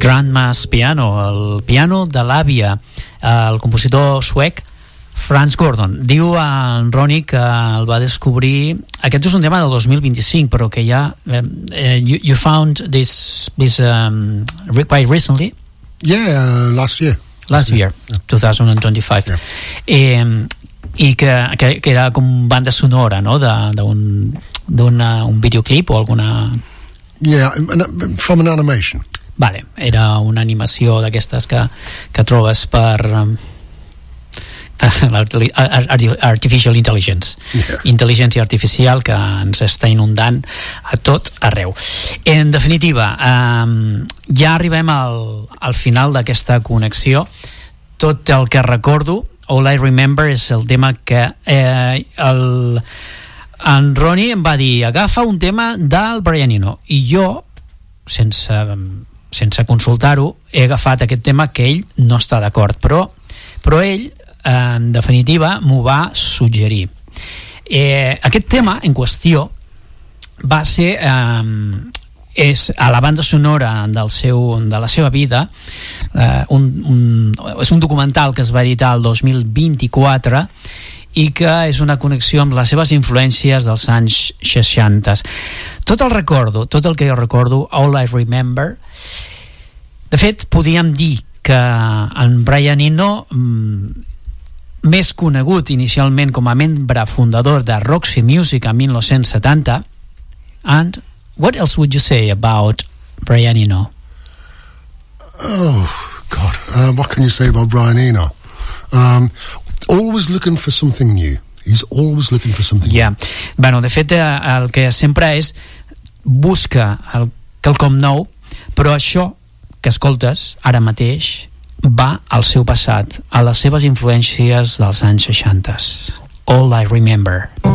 Grandma's Piano, el piano de l'àvia, el compositor suec Franz Gordon. Diu en Ronnie que el va descobrir, aquest és un tema del 2025, però que ja you found this quite recently? Yeah, last year, 2025. I que era com banda sonora, no?, d'un videoclip o alguna... Yeah, from an animation. Vale, era una animació d'aquestes que trobes per artificial intelligence, intel·ligència artificial que ens està inundant a tot arreu. En definitiva, ja arribem al final d'aquesta connexió. Tot el que recordo, All I Remember, és el tema que en Ronnie em va dir: agafa un tema del Brian Eno, i jo, sense consultar-ho, he agafat aquest tema que ell no està d'acord, però ell en definitiva m'ho va suggerir. Aquest tema en qüestió va ser és a la banda sonora de la seva vida. És un documental que es va editar el 2024 i que és una connexió amb les seves influències dels anys 60. Tot el que jo recordo, All I Remember. De fet, podíem dir que en Brian Eno, més conegut inicialment com a membre fundador de Roxy Music en 1970. And what else would you say about Brian Eno? Oh, God. What can you say about Brian Eno? Always looking for something new. He's always looking for something new. Bueno, de fet, el que sempre és busca quelcom nou, però això que escoltes ara mateix va al seu passat, a les seves influències dels anys 60. All I Remember.